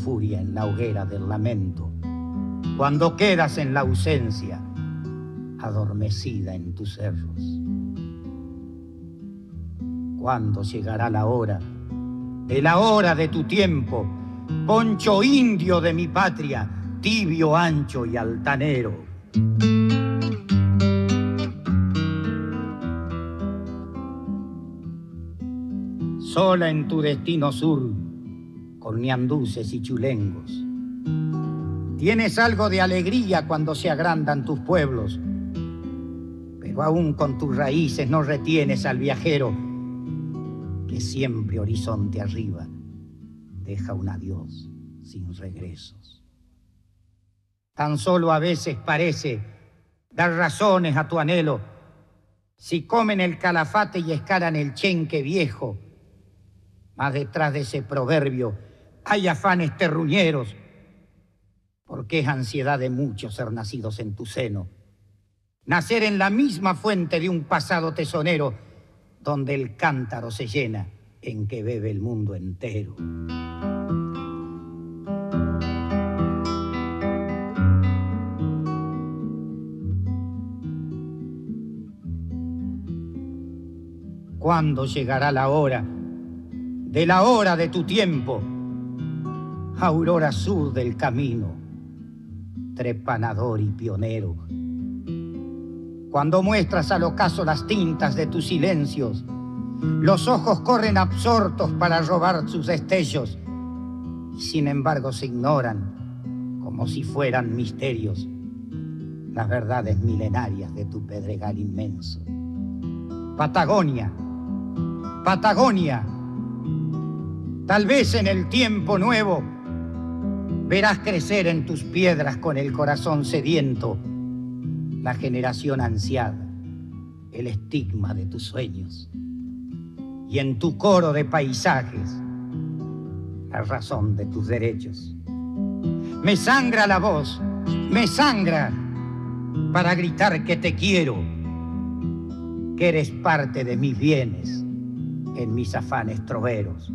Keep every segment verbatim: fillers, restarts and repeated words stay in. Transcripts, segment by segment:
furia en la hoguera del lamento, cuando quedas en la ausencia, adormecida en tus cerros. ¿Cuándo llegará la hora, de la hora de tu tiempo, poncho indio de mi patria, tibio, ancho y altanero? Sola en tu destino sur, con ñanduces y chulengos, tienes algo de alegría cuando se agrandan tus pueblos, pero aún con tus raíces no retienes al viajero que siempre horizonte arriba deja un adiós sin regresos. Tan solo a veces parece dar razones a tu anhelo si comen el calafate y escalan el chenque viejo, mas detrás de ese proverbio hay afanes terruñeros, porque es ansiedad de muchos ser nacidos en tu seno, nacer en la misma fuente de un pasado tesonero, donde el cántaro se llena en que bebe el mundo entero. ¿Cuándo llegará la hora, de la hora de tu tiempo, aurora sur del camino, trepanador y pionero? Cuando muestras al ocaso las tintas de tus silencios, los ojos corren absortos para robar sus destellos, y sin embargo se ignoran, como si fueran misterios, las verdades milenarias de tu pedregal inmenso. Patagonia, Patagonia, tal vez en el tiempo nuevo verás crecer en tus piedras con el corazón sediento la generación ansiada, el estigma de tus sueños, y en tu coro de paisajes la razón de tus derechos. Me sangra la voz, me sangra para gritar que te quiero, que eres parte de mis bienes en mis afanes troveros.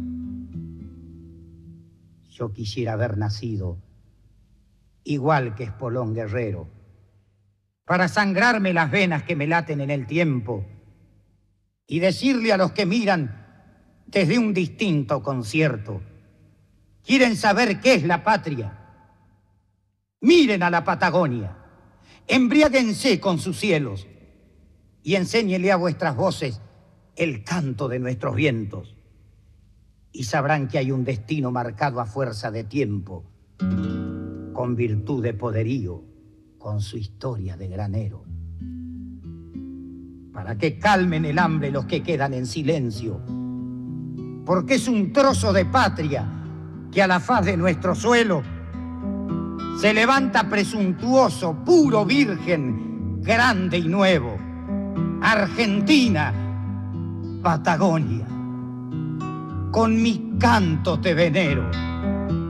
Yo quisiera haber nacido igual que Espolón Guerrero, para sangrarme las venas que me laten en el tiempo y decirle a los que miran desde un distinto concierto: ¿quieren saber qué es la patria? Miren a la Patagonia, embriáguense con sus cielos y enséñenle a vuestras voces el canto de nuestros vientos, y sabrán que hay un destino marcado a fuerza de tiempo, con virtud de poderío, con su historia de granero. Para que calmen el hambre los que quedan en silencio, porque es un trozo de patria que a la faz de nuestro suelo se levanta presuntuoso, puro, virgen, grande y nuevo. Argentina, Patagonia, con mi canto te venero.